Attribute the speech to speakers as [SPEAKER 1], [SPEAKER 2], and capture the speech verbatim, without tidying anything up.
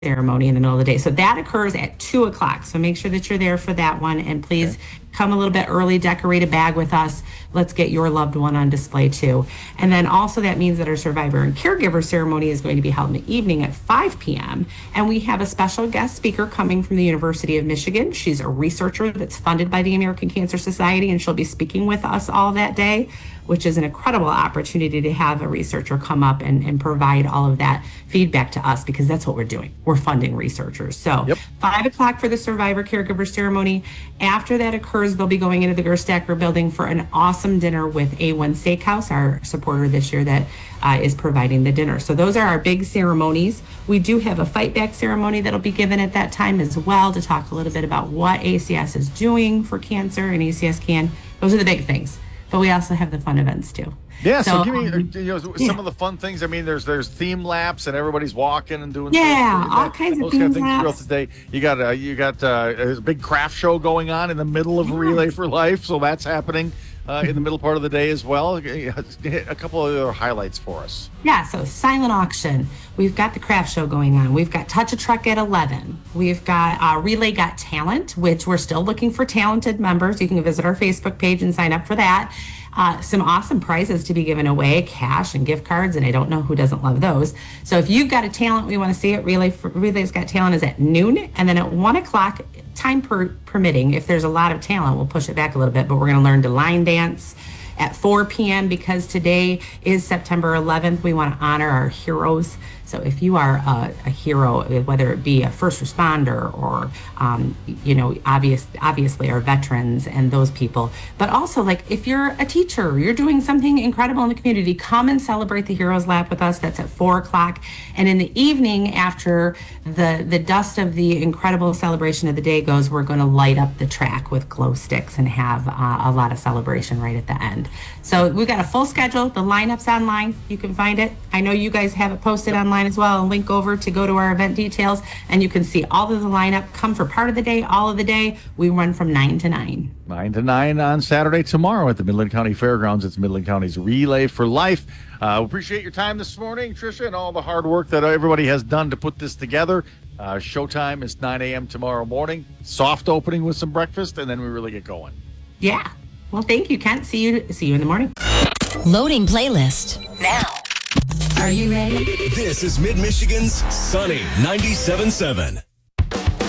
[SPEAKER 1] ceremony in the middle of the day. So that occurs at two o'clock. So make sure that you're there for that one. And please okay. come a little bit early, decorate a bag with us. Let's get your loved one on display too. And then also that means that our survivor and caregiver ceremony is going to be held in the evening at five p.m. And we have a special guest speaker coming from the University of Michigan. She's a researcher that's funded by the American Cancer Society, and she'll be speaking with us all that day, which is an incredible opportunity to have a researcher come up and, and provide all of that feedback to us, because that's what we're doing. We're funding researchers. So yep. five o'clock for the survivor caregiver ceremony. After that occurs, they'll be going into the Gerstacker building for an awesome dinner with A one Steakhouse, our supporter this year that uh, is providing the dinner. So those are our big ceremonies. We do have a fight back ceremony that'll be given at that time as well, to talk a little bit about what A C S is doing for cancer and A C S Can. Those are the big things. But we also have the fun events too.
[SPEAKER 2] Yeah, so, so give me
[SPEAKER 1] um,
[SPEAKER 2] you know some
[SPEAKER 1] yeah.
[SPEAKER 2] of the fun things. I mean, there's there's theme laps and everybody's walking and doing
[SPEAKER 1] yeah,
[SPEAKER 2] stuff.
[SPEAKER 1] all
[SPEAKER 2] that,
[SPEAKER 1] kinds
[SPEAKER 2] those
[SPEAKER 1] of
[SPEAKER 2] kind of
[SPEAKER 1] theme
[SPEAKER 2] things
[SPEAKER 1] laps.
[SPEAKER 2] throughout the day. You got uh, you got uh, there's a big craft show going on in the middle of yes. Relay for Life, so that's happening uh, in the middle part of the day as well. A couple of other highlights for us.
[SPEAKER 1] Yeah, so silent auction. We've got the craft show going on. We've got Touch a Truck at eleven. We've got uh, Relay Got Talent, which we're still looking for talented members. You can visit our Facebook page and sign up for that. Uh, some awesome prizes to be given away, cash and gift cards, and I don't know who doesn't love those. So if you've got a talent we want to see it, Relay for, Relay's Got Talent is at noon, and then at one o'clock, time per, permitting, if there's a lot of talent, we'll push it back a little bit, but we're going to learn to line dance at four p.m. because today is September eleventh. We want to honor our heroes. So if you are a, a hero, whether it be a first responder or, um, you know, obvious, obviously our veterans and those people, but also like if you're a teacher, you're doing something incredible in the community, come and celebrate the Heroes Lap with us. That's at four o'clock. And in the evening, after the, the dust of the incredible celebration of the day goes, we're going to light up the track with glow sticks and have uh, a lot of celebration right at the end. So we've got a full schedule. The lineup's online. You can find it. I know you guys have it posted online as well. I'll link over to go to our event details, and you can see all of the lineup. Come for part of the day, all of the day. We run from nine to nine.
[SPEAKER 2] nine to nine on Saturday tomorrow at the Midland County Fairgrounds. It's Midland County's Relay for Life. Uh, appreciate your time this morning, Tricia, and all the hard work that everybody has done to put this together. Uh, showtime is nine a.m. tomorrow morning. Soft opening with some breakfast, and then we really get going.
[SPEAKER 1] Yeah. Well, thank you, Kent. See you. See you in the morning.
[SPEAKER 3] Loading playlist now. Are you ready?
[SPEAKER 4] This is Mid-Michigan's Sunny ninety-seven point seven.